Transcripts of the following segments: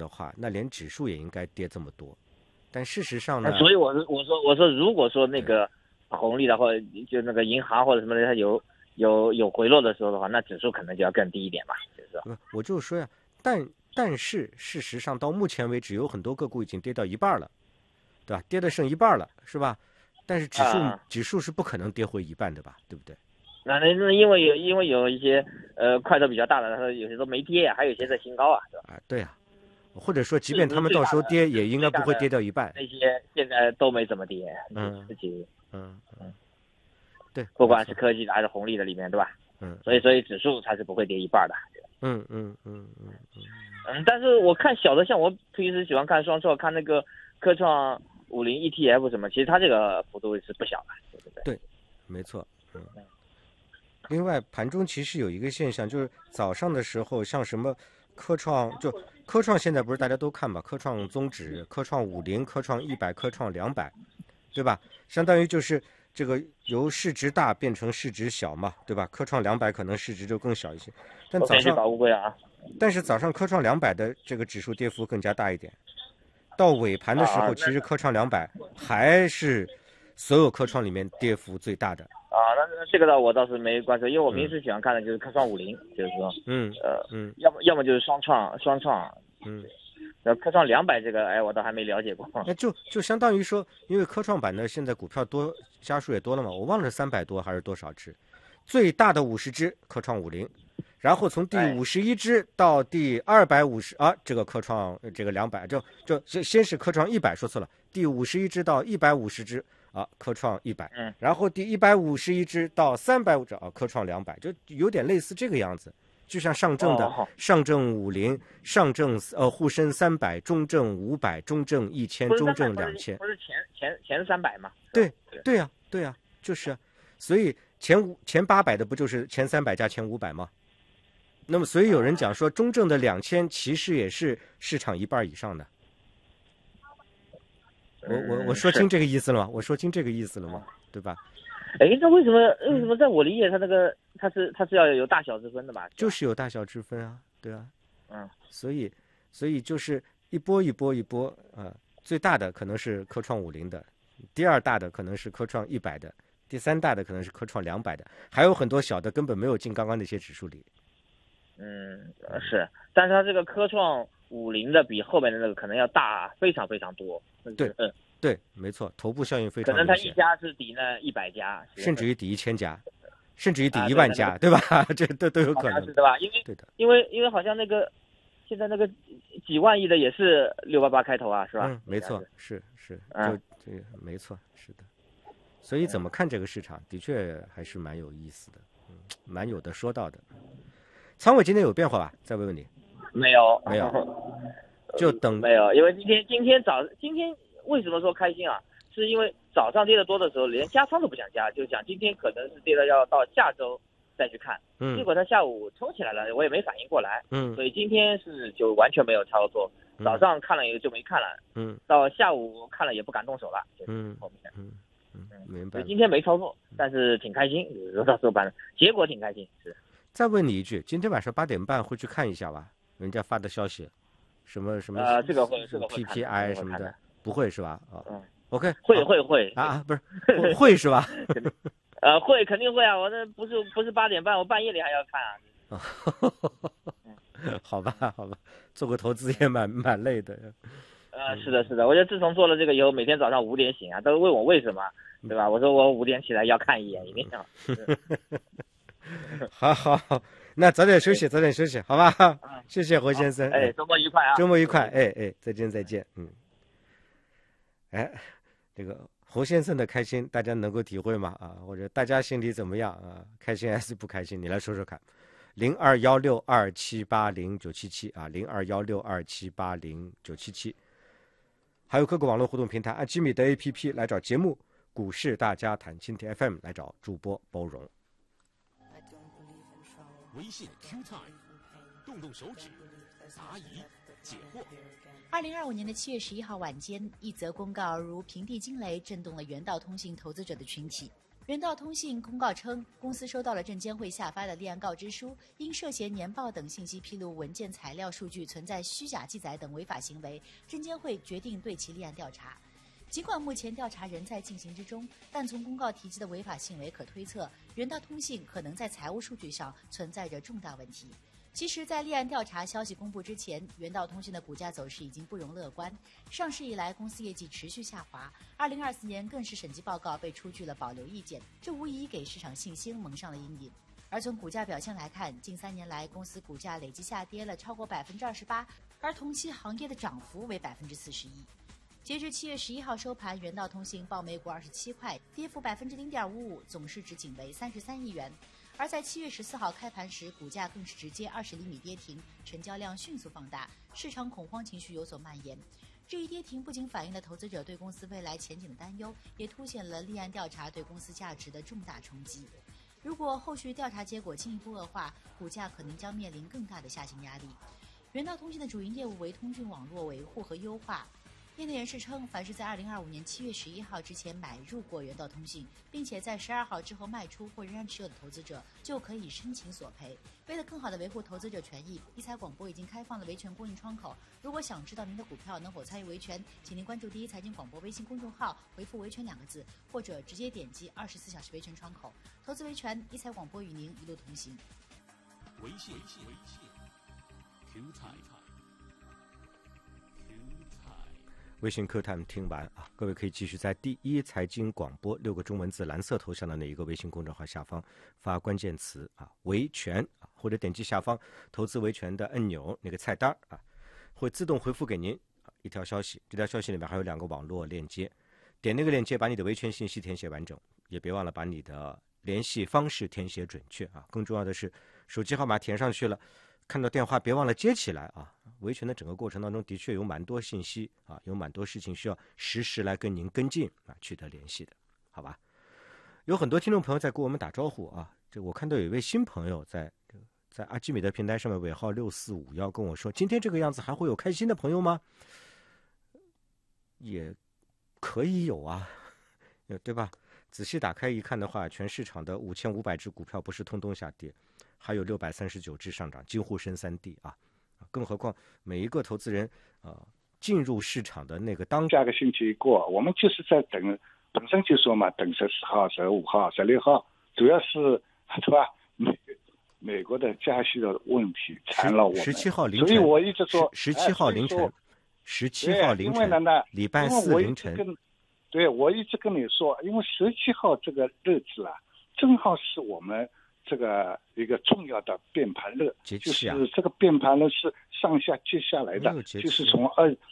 的话，那连指数也应该跌这么多。但事实上呢， 所以我说，如果说那个红利的话，就那个银行或者什么的，它有回落的时候的话，那指数可能就要更低一点嘛，就是说。 我就说呀，但是事实上到目前为止，有很多个股已经跌到一半了，对吧？跌的剩一半了，是吧？但是指数是不可能跌回一半的吧，对不对？ 那因为有一些块头比较大的，它有些都没跌，还有一些在新高啊，对吧？ 啊，对啊，或者说，即便他们到时候跌，也应该不会跌掉一半。 那些现在都没怎么跌，对，不管是科技的还是红利的里面，对吧？所以指数它是不会跌一半的。但是我看小的，像我平时喜欢看双创，看那个科创50 ETF 什么，其实它这个幅度是不小的，对不对？ 对，没错。另外，盘中其实有一个现象，就是早上的时候，像什么科创，就科创现在不是大家都看嘛？科创综指、科创50、科创100、科创200，对吧？相当于就是这个由市值大变成市值小嘛，对吧？科创200可能市值就更小一些，但是早上科创200的这个指数跌幅更加大一点。到尾盘的时候，其实科创200还是所有科创里面跌幅最大的。 那这个我倒是没关注，因为我平时喜欢看的就是科创50，就是说，要么就是双创，科创200这个，我倒还没了解过。 那就相当于说，因为科创板呢，现在股票多，家数也多了嘛，我忘了300多还是多少只，最大的50只科创50，然后从第51只到第250这个科创这个200，就先是科创100，说错了，第51只到150只。科创100，然后第151只到350只科创200，就有点类似这个样子，就像上证的上证50、上证沪深300、中证500、中证1000、中证2000， 不是前300吗？ 对呀，就是啊，所以前800的不就是前300加前500吗？那么所以有人讲说，中证的2000其实也是市场一半以上的。我说清这个意思了吗？我说清这个意思了吗？对吧？ 那为什么在我理解它是要有大小之分的嘛？ 就是有大小之分啊，对啊，所以就是一波最大的可能是科创50的，第二大的可能是科创100的，第三大的可能是科创200的，还有很多小的根本没有进刚刚那些指数里。 是，但是它这个科创50的比后面的那个可能要大非常非常多。 对，没错，头部效应非常可能它一家是抵那100家， 甚至于抵1000家，甚至于抵1万家，对吧？这都有可能， 对吧？因为好像现在那个几万亿的也是688开头啊，是吧？ 没错，是，就这个没错，是的。所以怎么看这个市场，的确还是蛮有意思的，蛮有的说到的。仓位今天有变化吧？再问问你。 没有， 就等没有，因为今天为什么说开心啊？是因为早上跌得多的时候，连加仓都不想加，就想今天可能是跌了，要到下周再去看。结果他下午冲起来了，我也没反应过来。所以今天就完全没有操作。早上看了也就没看了。到下午看了也不敢动手了。后面。 明白。 所以今天没操作，但是挺开心，到收盘结果挺开心。是。 再问你一句，今天晚上8点半会去看一下吧？人家发的消息，什么这个会 PPI 什么的，不会是吧？OK， 会不是会是吧？ 会肯定会啊！我这不是8点半，我半夜里还要看啊。 好吧，做个投资也蛮累的。 是的，我觉得自从做了这个以后，每天早上5点醒啊，都问我为什么，对吧？我说我5点起来要看一眼，一定要。 好，那早点休息，好吧？谢谢侯先生。 周末愉快啊！ 周末愉快，再见。这个侯先生的开心，大家能够体会吗？或者大家心里怎么样啊？开心还是不开心？你来说说看。021627809777021627809777，还有各个网络互动平台，按吉米的 APP 来找节目《股市大家谈》，蜻蜓 FM 来找主播包容。 微信 Q-Time， 动手指，答疑解惑。 2025年7月11号晚间，一则公告如平地惊雷，震动了元道通信投资者的群体。 人道通信公告称，公司收到了证监会下发的立案告知书，因涉嫌年报等信息披露文件材料数据存在虚假记载等违法行为，证监会决定对其立案调查。尽管目前调查仍在进行之中，但从公告提及的违法行为可推测，人道通信可能在财务数据上存在着重大问题。其实，在立案调查消息公布之前，人道通信的股价走势已经不容乐观。上市以来，公司业绩持续下滑，2024年更是审计报告被出具了保留意见，这无疑给市场信心蒙上了阴影。而从股价表现来看，近3年来，公司股价累计下跌了超过28%，而同期行业的涨幅为41%。截至7月11号收盘，人道通信报每股27块，跌幅0.55%，总市值仅为33亿元。而在7月14号开盘时，股价更是直接20厘米跌停，成交量迅速放大，市场恐慌情绪有所蔓延。这一跌停不仅反映了投资者对公司未来前景的担忧，也凸显了立案调查对公司价值的重大冲击。如果后续调查结果进一步恶化，股价可能将面临更大的下行压力。人道通信的主营业务为通讯网络维护和优化。业内人士称，凡是在2025年7月11号之前买入过人道通信，并且在12号之后卖出或仍然持有的投资者，就可以申请索赔。为了更好地维护投资者权益，一财广播已经开放了维权公益窗口。如果想知道您的股票能否参与维权，请您关注第一财经广播微信公众号，回复“维权”2个字，或者直接点击24小时维权窗口。投资维权，一财广播与您一路同行。 微信Q time。 微信Q time听完啊，各位可以继续在第一财经广播6个中文字蓝色头像的那一个微信公众号下方发关键词啊维权啊，或者点击下方投资维权的按钮那个菜单啊，会自动回复给您一条消息。这条消息里面还有2个网络链接，点那个链接把你的维权信息填写完整，也别忘了把你的联系方式填写准确啊。更重要的是手机号码填上去了，看到电话别忘了接起来啊。维权的整个过程当中的确有蛮多信息啊，有蛮多事情需要实时来跟您跟进啊，取得联系的，好吧？有很多听众朋友在给我们打招呼啊，这我看到有一位新朋友在阿基米德平台上面尾号6451跟我说，今天这个样子还会有开心的朋友吗？也可以有啊，对吧？仔细打开一看的话，全市场的5500只股票不是通通下跌，还有639只上涨，几乎升3地啊。更何况每一个投资人进入市场的那个下个星期一过，我们就是在等，本身就说嘛，等14号、15号、16号，主要是对吧？美国的加息的问题缠了我们。 17号凌晨， 所以我一直说 17号凌晨，17号凌晨，礼拜4凌晨。 对，我一直跟你说，因为17号这个日子啊，正好是我们这个一个重要的变盘日，就是这个变盘日是上下接下来的，就是从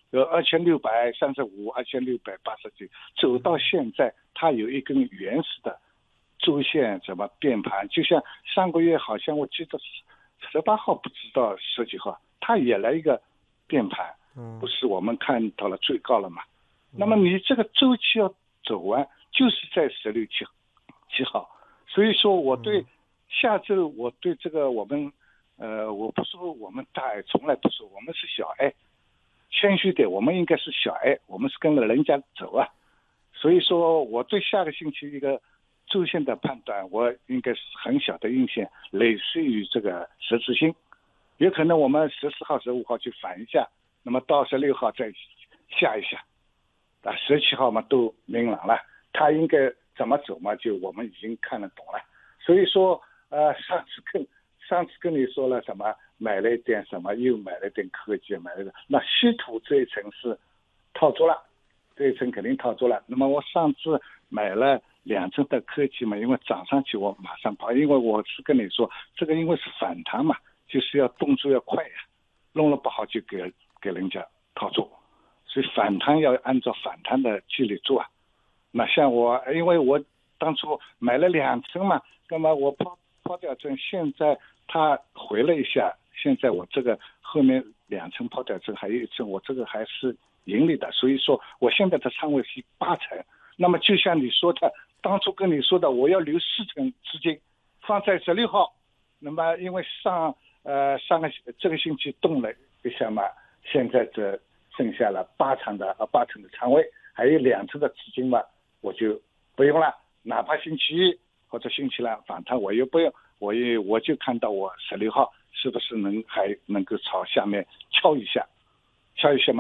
2635、2680走到现在，它有一根原始的周线怎么变盘，就像上个月好像我记得18号不知道10几号，它也来一个变盘，不是我们看到了最高了嘛？那么你这个周期要走完，就是在16、7号，所以说我对下周我对这个我们我不说我们大 I， 从来不说我们是小 I， 谦虚点，我们应该是小 I， 我们是跟着人家走啊。所以说我对下个星期一个周线的判断，我应该是很小的阴线，类似于这个十字星，有可能我们14号、15号去反一下，那么到16号再下一下。17号嘛都明朗了，他应该怎么走嘛，就我们已经看得懂了。所以说上次跟你说了什么，买了一点什么，又买了一点科技，买了那稀土这一层是套住了，这一层肯定套住了。那么我上次买了2层的科技嘛，因为涨上去我马上跑，因为我是跟你说这个因为是反弹嘛，就是要动作要快呀，弄了不好就给人家套住。所以反弹要按照反弹的纪律做啊。那像我，因为我当初买了2层嘛，那么我抛掉证，现在它回了一下，现在我这个后面2层抛掉证还有1层，我这个还是盈利的，所以说我现在的仓位是8层。那么就像你说的，当初跟你说的，我要留4层资金放在16号，那么因为这个星期动了一下嘛，现在这剩下了8层的仓位，还有2层的资金嘛，我就不用了， 哪怕星期一或者星期二反弹，我又不用，我就看到我16号是不是还能够朝下面敲一下嘛。